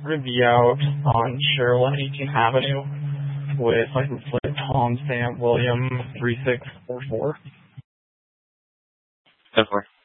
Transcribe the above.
gonna be out on Cheryl and 18th Avenue with license plate Tom Sam William 3644. 10-4.